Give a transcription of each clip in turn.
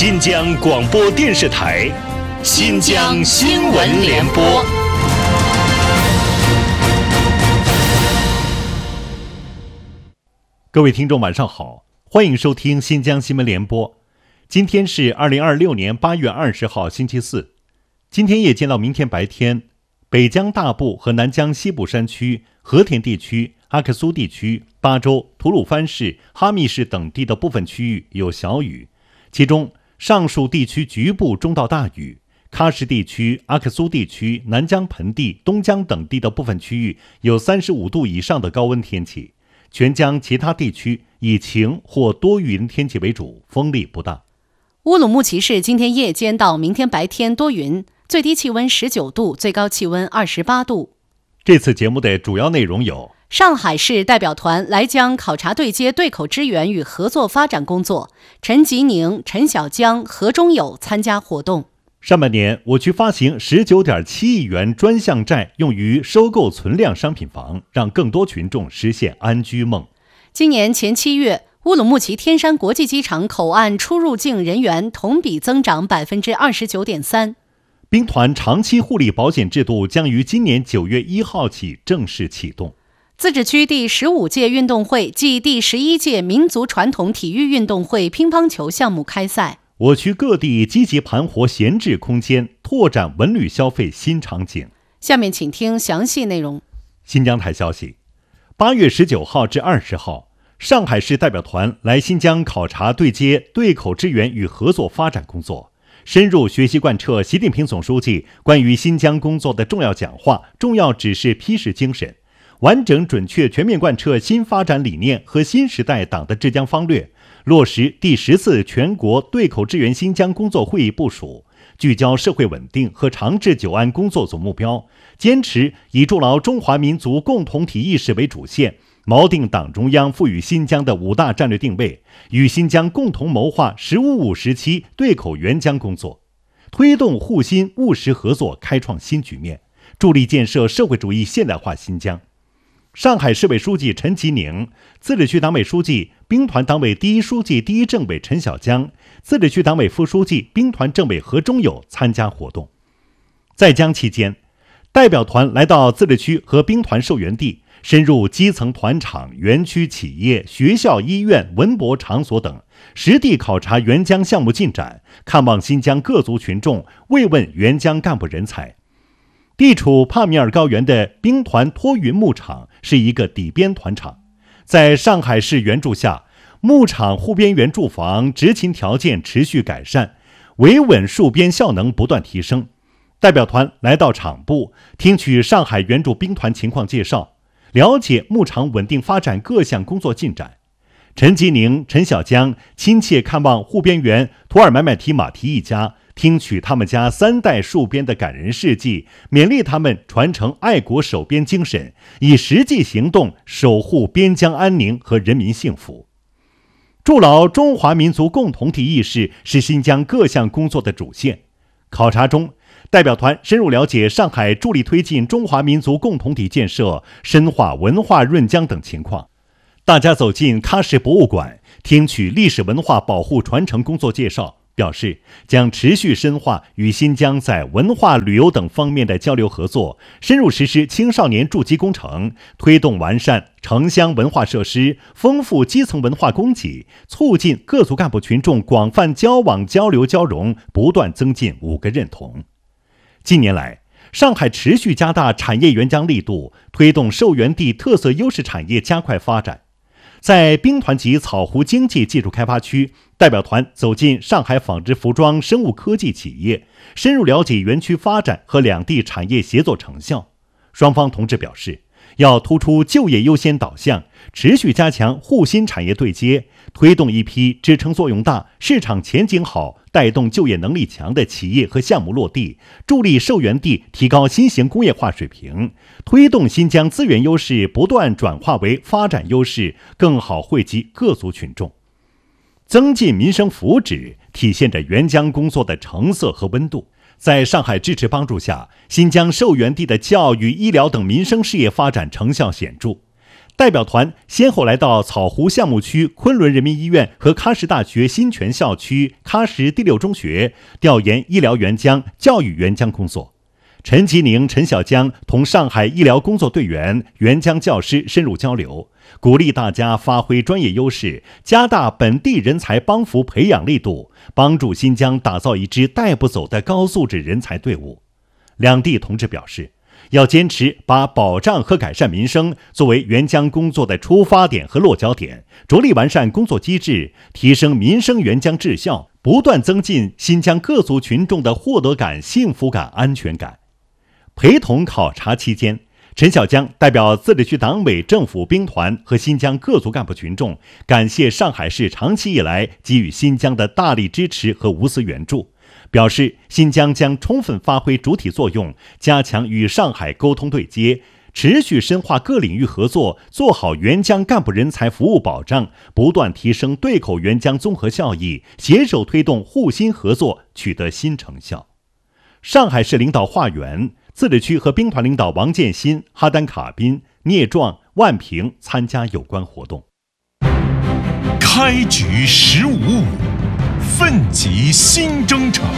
新疆广播电视台新疆新闻联播。 各位听众晚上好，欢迎收听新疆新闻联播。今天是2026年8月20号星期四。今天夜间到明天白天，北疆大部和南疆西部山区、和田地区、阿克苏地区、巴州、吐鲁番市、哈密市等地的部分区域有小雨，其中上述地区局部中到大雨，喀什地区、阿克苏地区、南疆盆地、东疆等地的部分区域有35度以上的高温天气，全疆其他地区以晴或多云天气为主，风力不大。 乌鲁木齐市今天夜间到明天白天多云，最低气温19度，最高气温28度。 这次节目的主要内容有： 上海市代表团来疆考察对接对口支援与合作发展工作，陈吉宁、陈小江、何忠友参加活动。 上半年我区发行19.7亿元专项债，用于收购存量商品房，让更多群众实现安居梦。 今年前7月，乌鲁木齐天山国际机场口岸出入境人员同比增长 29.3%。 兵团长期护理保险制度将于今年9月1号起正式启动。 自治区第15届运动会暨第11届民族传统体育运动会乒乓球项目开赛。 我区各地积极盘活闲置空间，拓展文旅消费新场景。 下面请听详细内容。 新疆台消息，8月19号至20号，上海市代表团来新疆考察对接对口支援与合作发展工作，深入学习贯彻习近平总书记关于新疆工作的重要讲话、重要指示批示精神，完整准确全面贯彻新发展理念和新时代党的治疆方略，落实第10次全国对口支援新疆工作会议部署，聚焦社会稳定和长治久安工作总目标，坚持以筑牢中华民族共同体意识为主线，锚定党中央赋予新疆的5大战略定位，与新疆共同谋划“15-5”时期对口援疆工作，推动沪新务实合作开创新局面，助力建设社会主义现代化新疆。上海市委书记陈吉宁、自治区党委书记、兵团党委第一书记、第一政委陈小江、自治区党委副书记、兵团政委何忠友参加活动。在疆期间，代表团来到自治区和兵团受援地，深入基层团场、园区企业、学校、医院、文博场所等，实地考察援疆项目进展，看望新疆各族群众，慰问援疆干部人才。地处帕米尔高原的兵团托云牧场是一个底边团场，在上海市援助下，牧场护边员住房执勤条件持续改善，维稳戍边效能不断提升。代表团来到场部，听取上海援助兵团情况介绍，了解牧场稳定发展各项工作进展。陈吉宁、陈小江亲切看望护边员图尔买买提马提一家，听取他们家3代戍边的感人事迹，勉励他们传承爱国守边精神，以实际行动守护边疆安宁和人民幸福。筑牢中华民族共同体意识是新疆各项工作的主线。考察中，代表团深入了解上海助力推进中华民族共同体建设、深化文化润疆等情况。大家走进喀什博物馆，听取历史文化保护传承工作介绍，表示将持续深化与新疆在文化旅游等方面的交流合作，深入实施青少年筑基工程，推动完善城乡文化设施，丰富基层文化供给，促进各族干部群众广泛交往交流交融，不断增进5个认同。近年来，上海持续加大产业援疆力度，推动受援地特色优势产业加快发展。在兵团级草湖经济技术开发区，代表团走进上海纺织服装生物科技企业，深入了解园区发展和两地产业协作成效。双方同志表示，要突出就业优先导向，持续加强沪新产业对接，推动一批支撑作用大、市场前景好、带动就业能力强的企业和项目落地，助力受援地提高新型工业化水平，推动新疆资源优势不断转化为发展优势，更好惠及各族群众，增进民生福祉，体现着援疆工作的成色和温度。在上海支持帮助下，新疆受援地的教育、医疗等民生事业发展成效显著。 代表团先后来到草湖项目区昆仑人民医院和喀什大学新泉校区喀什第6中学调研医疗援疆、教育援疆工作。陈吉宁、陈小江同上海医疗工作队员、援疆教师深入交流，鼓励大家发挥专业优势，加大本地人才帮扶培养力度，帮助新疆打造一支带不走的高素质人才队伍。两地同志表示，要坚持把保障和改善民生作为援疆工作的出发点和落脚点，着力完善工作机制，提升民生援疆质效，不断增进新疆各族群众的获得感、幸福感、安全感。陪同考察期间，陈小江代表自治区党委政府兵团和新疆各族干部群众感谢上海市长期以来给予新疆的大力支持和无私援助，表示新疆将充分发挥主体作用，加强与上海沟通对接，持续深化各领域合作，做好援疆干部人才服务保障，不断提升对口援疆综合效益，携手推动护新合作取得新成效。上海市领导华元、自治区和兵团领导王建新、哈丹卡宾、聂壮、万平参加有关活动。 开局15舞，奋楫新征程。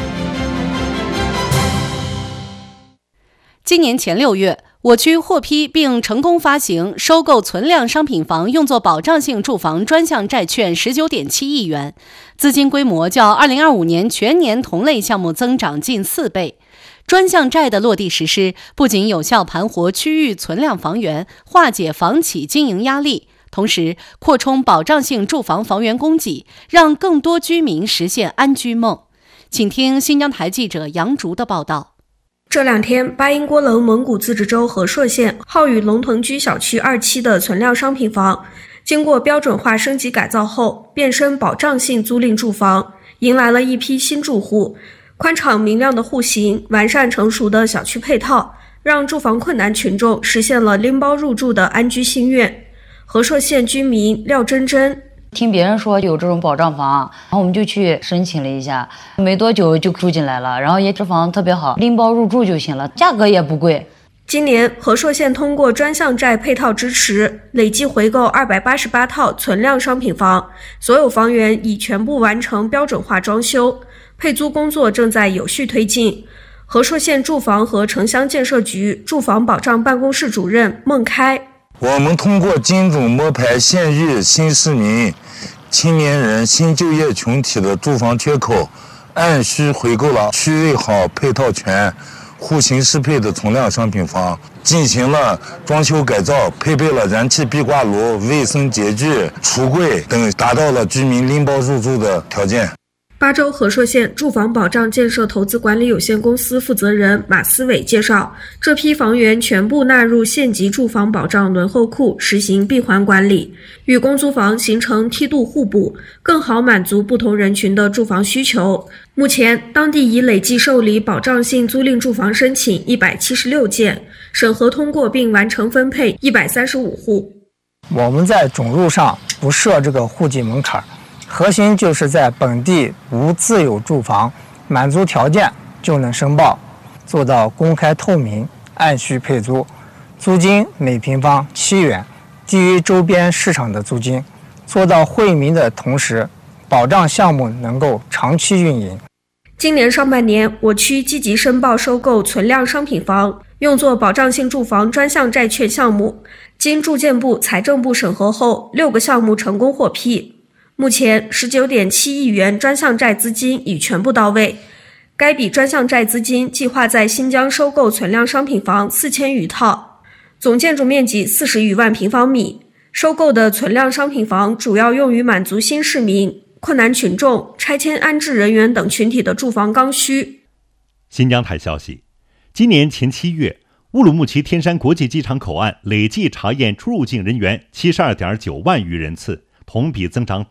今年前6月，我区获批并成功发行收购存量商品房用作保障性住房专项债券 19.7 亿元，资金规模较2025年全年同类项目增长近4倍。专项债的落地实施，不仅有效盘活区域存量房源，化解房企经营压力，同时扩充保障性住房房源供给，让更多居民实现安居梦。请听新疆台记者杨竹的报道。 这2天，巴音郭楞蒙古自治州和硕县浩宇龙腾居小区2期的存量商品房，经过标准化升级改造后，变身保障性租赁住房，迎来了一批新住户。宽敞明亮的户型，完善成熟的小区配套，让住房困难群众实现了拎包入住的安居心愿。和硕县居民廖真真听别人说有这种保障房，然后我们就去申请了一下，没多久就住进来了，然后也这房特别好，拎包入住就行了，价格也不贵。 今年和硕县通过专项债配套支持，累计回购288套存量商品房，所有房源已全部完成标准化装修，配租工作正在有序推进。和硕县住房和城乡建设局住房保障办公室主任孟开， 我们通过精准摸排县域新市民、青年人、新就业群体的住房缺口，按需回购了区位好、配套全、户型适配的存量商品房，进行了装修改造，配备了燃气壁挂炉、卫生洁具、橱柜等，达到了居民拎包入住的条件。 巴州和硕县住房保障建设投资管理有限公司负责人马思伟介绍，这批房源全部纳入县级住房保障轮候库，实行闭环管理，与公租房形成梯度互补，更好满足不同人群的住房需求。目前，当地已累计受理保障性租赁住房申请176件，审核通过并完成分配135户。 我们在准入上不设这个户籍门槛，核心就是在本地无自有住房，满足条件就能申报，做到公开透明，按需配租，租金每平方7元，低于周边市场的租金，做到惠民的同时，保障项目能够长期运营。 今年上半年，我区积极申报收购存量商品房，用作保障性住房专项债券项目，经住建部、财政部审核后，6个项目成功获批。目前19.7亿元专项债资金已全部到位，该笔专项债资金计划在新疆收购存量商品房4000余套，总建筑面积40余万平方米。收购的存量商品房主要用于满足新市民、困难群众、拆迁安置人员等群体的住房刚需。 新疆台消息，今年前7月，乌鲁木齐天山国际机场口岸累计查验出入境人员72.9万余人次，同比增长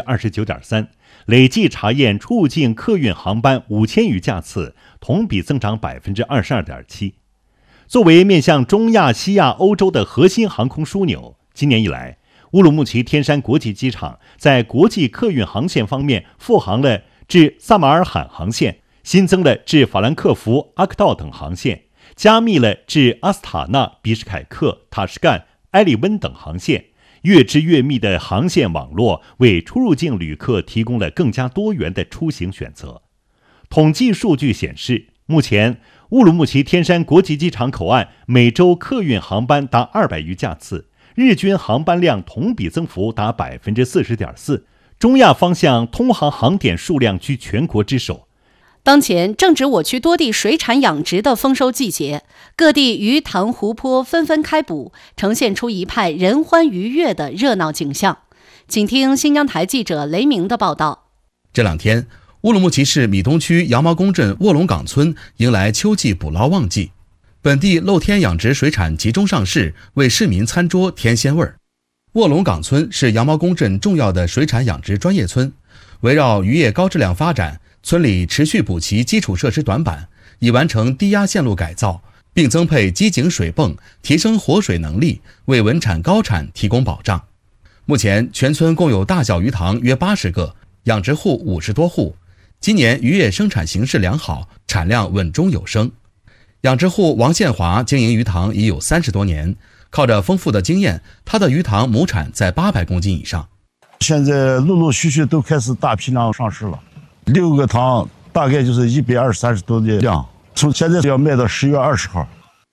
29.3%， 累计查验出入境客运航班5000余架次，同比增长 22.7%。 作为面向中亚、西亚、欧洲的核心航空枢纽，今年以来，乌鲁木齐天山国际机场在国际客运航线方面复航了至萨马尔罕航线，新增了至法兰克福、阿克道等航线，加密了至阿斯塔纳、比什凯克、塔什干、 埃利温等航线。越织越密的航线网络为出入境旅客提供了更加多元的出行选择。统计数据显示，目前乌鲁木齐天山国际机场口岸每周客运航班达200余架次，日均航班量同比增幅达 40.4%， 中亚方向通航航点数量居全国之首。 当前正值我区多地水产养殖的丰收季节，各地鱼塘湖泊纷纷开捕，呈现出一派人欢鱼跃的热闹景象。请听新疆台记者雷鸣的报道。 这两天，乌鲁木齐市米东区羊毛公镇卧龙岗村迎来秋季捕捞旺季，本地露天养殖水产集中上市，为市民餐桌添鲜味儿。卧龙岗村是羊毛公镇重要的水产养殖专业村，围绕渔业高质量发展，村里持续补齐基础设施短板，已完成低压线路改造，并增配机井水泵，提升活水能力，为稳产高产提供保障。目前全村共有大小鱼塘约80个，养殖户50多户。今年渔业生产形势良好，产量稳中有升。养殖户王宪华经营鱼塘已有30多年，靠着丰富的经验，他的鱼塘亩产在800公斤以上。 现在陆陆续续都开始大批量上市了，6个塘大概就是120-130多的量，从现在要卖到10月20号。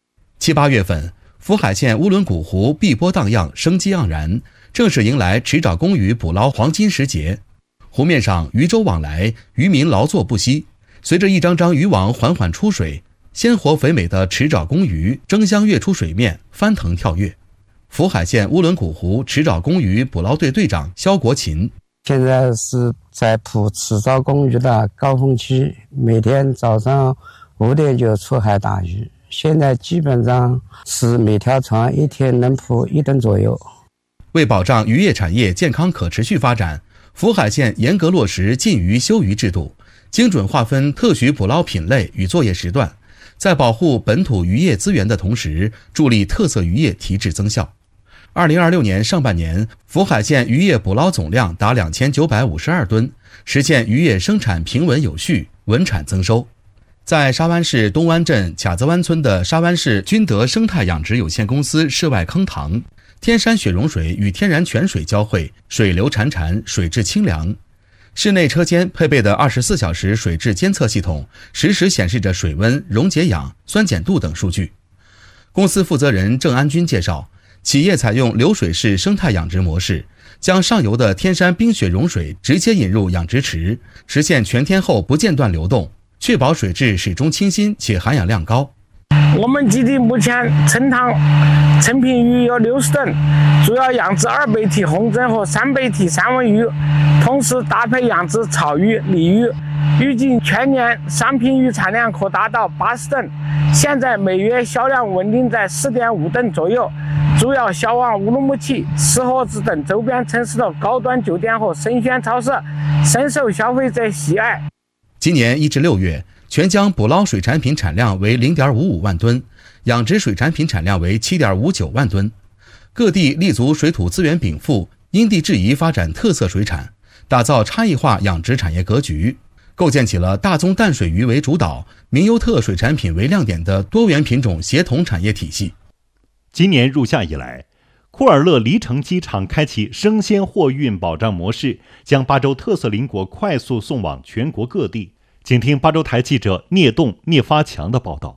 7、8月份，福海县乌伦古湖碧波荡漾，生机盎然，正是迎来池沼公鱼捕捞黄金时节。湖面上渔舟往来，渔民劳作不息，随着一张张渔网缓缓出水，鲜活肥美的池沼公鱼争相跃出水面，翻腾跳跃。福海县乌伦古湖池沼公鱼捕捞队队长肖国勤： 现在是在捕池沼公鱼的高峰期，每天早上5点就出海打鱼，现在基本上是每条船一天能捕1吨左右。 为保障渔业产业健康可持续发展，福海县严格落实禁渔休渔制度，精准划分特许捕捞品类与作业时段，在保护本土渔业资源的同时，助力特色渔业提质增效。2026年上半年，福海县渔业捕捞总量达2952吨，实现渔业生产平稳有序，稳产增收。在沙湾市东湾镇卡泽湾村的沙湾市君德生态养殖有限公司室外坑塘，天山雪融水与天然泉水交汇，水流潺潺，水质清凉。室内车间配备的24小时水质监测系统，实时显示着水温、溶解氧、酸碱度等数据。公司负责人郑安军介绍，企业采用流水式生态养殖模式，将上游的天山冰雪融水直接引入养殖池，实现全天候不间断流动，确保水质始终清新且含氧量高。 我们基地目前成塘成品鱼有60吨，主要养殖2倍体红针和3倍体三文鱼，同时搭配养殖草鱼、鲤鱼，预计全年商品鱼产量可达到80吨，现在每月销量稳定在4.5吨左右，主要销往乌鲁木齐、石河子等周边城市的高端酒店和生鲜超市，深受消费者喜爱。 今年1至6月，全疆捕捞水产品产量为 0.55 万吨，养殖水产品产量为 7.59 万吨。各地立足水土资源禀赋，因地制宜发展特色水产，打造差异化养殖产业格局，构建起了大宗淡水鱼为主导、名优特水产品为亮点的多元品种协同产业体系。 今年入夏以来，库尔勒黎城机场开启生鲜货运保障模式，将巴州特色邻果快速送往全国各地。请听巴州台记者聂栋、聂发强的报道。